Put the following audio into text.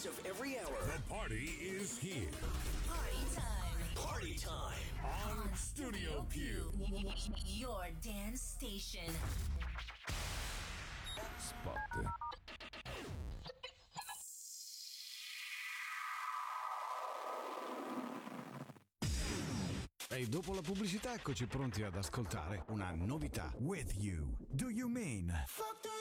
of every hour. The party is here. Party time. Party time. On Studio Q. Your dance station. Spot. E dopo la pubblicità eccoci pronti ad ascoltare una novità. With you. Do you mean?